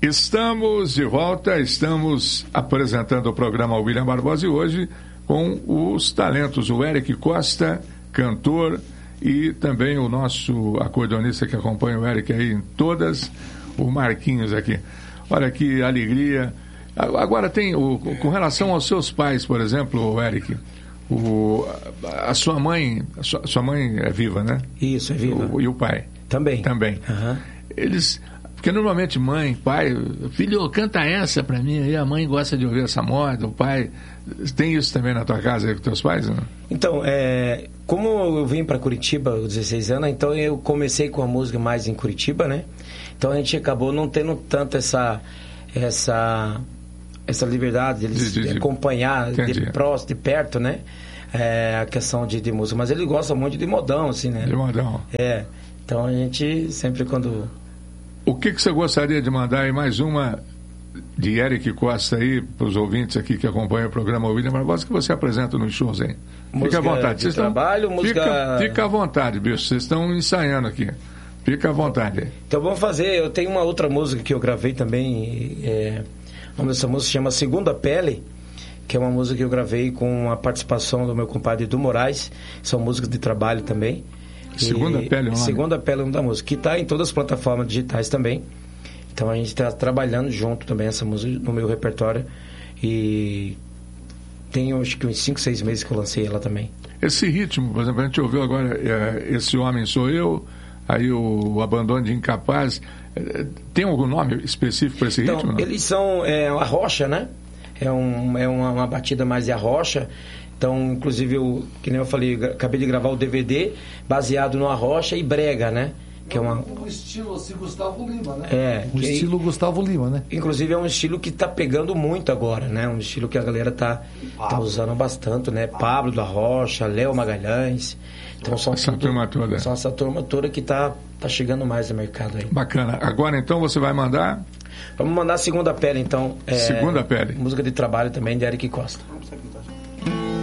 Estamos de volta, estamos apresentando o programa William Barbosa e hoje com os talentos, o Eric Costa, cantor, e também o nosso acordeonista que acompanha o Eric aí em todas, o Marquinhos aqui. Olha que alegria. Agora tem, com relação aos seus pais, por exemplo, Eric, a sua mãe é viva, né? Isso, é viva. E o pai? Também. Uhum. Eles... Porque normalmente mãe, pai, filho, canta essa pra mim, aí a mãe gosta de ouvir essa moda, o pai, tem isso também na tua casa aí com teus pais, não? Então, como eu vim pra Curitiba aos 16 anos, então eu comecei com a música mais em Curitiba, né? Então a gente acabou não tendo tanto essa liberdade de acompanhar de perto, né? A questão de música, mas ele gosta muito de modão, assim, né? De modão. Então a gente sempre quando... O que você gostaria de mandar aí mais uma de Eric Costa aí para os ouvintes aqui que acompanham o programa William Barbosa que você apresenta nos shows aí? Fica à vontade. Vocês trabalho, Fica à vontade, bicho. Vocês estão ensaiando aqui. Fica à vontade. Então vamos fazer. Eu tenho uma outra música que eu gravei também. O nome dessa música se chama Segunda Pele, que é uma música que eu gravei com a participação do meu compadre Edu Moraes. São músicas de trabalho também. Segunda Pele é o nome? Segunda Pele é o nome da música, que está em todas as plataformas digitais também. Então a gente está trabalhando junto também essa música no meu repertório. E tem acho que uns 5, 6 meses que eu lancei ela também. Esse ritmo, por exemplo, a gente ouviu agora Esse Homem Sou Eu, aí o Abandono de Incapaz. Tem algum nome específico para esse ritmo? Não? Eles são a rocha, né? É uma batida mais de arrocha. Então, inclusive, que nem eu falei, acabei de gravar o DVD baseado no arrocha e brega, né? Que é um estilo assim, Gustavo Lima, né? Estilo Gustavo Lima, né? Inclusive é um estilo que tá pegando muito agora, né? Um estilo que a galera tá usando bastante, né? Pablo da Rocha, Léo Magalhães. Então são essa turma toda que tá chegando mais no mercado aí. Bacana. Agora então você vai mandar? Vamos mandar Segunda Pele, então. Segunda Pele. Música de trabalho também de Eric Costa.